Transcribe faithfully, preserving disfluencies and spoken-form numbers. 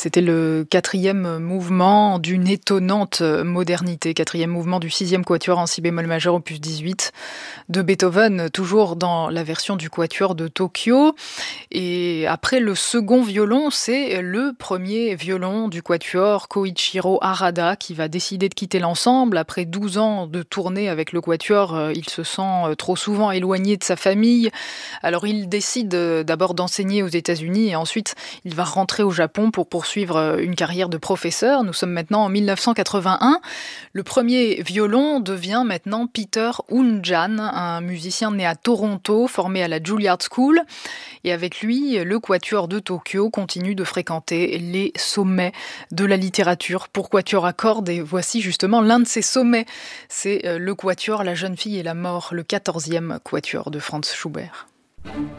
C'était le quatrième mouvement d'une étonnante modernité, quatrième mouvement du sixième quatuor en si bémol majeur opus dix-huit de Beethoven, toujours dans la version du quatuor de Tokyo. Et après le second violon, c'est le premier violon du quatuor, Koichiro Harada, qui va décider de quitter l'ensemble. Après douze ans de tournée avec le quatuor, il se sent trop souvent éloigné de sa famille. Alors il décide d'abord d'enseigner aux États-Unis et ensuite il va rentrer au Japon pour poursuivre une carrière de professeur. Nous sommes maintenant en mille neuf cent quatre-vingt-un. Le premier violon devient maintenant Peter Oundjan, un musicien né à Toronto, formé à la Juilliard School. Et avec lui, le quatuor de Tokyo continue de fréquenter les sommets de la littérature pour quatuor à cordes. Et voici justement l'un de ces sommets. C'est le quatuor La jeune fille et la mort, le quatorzième quatuor de Franz Schubert.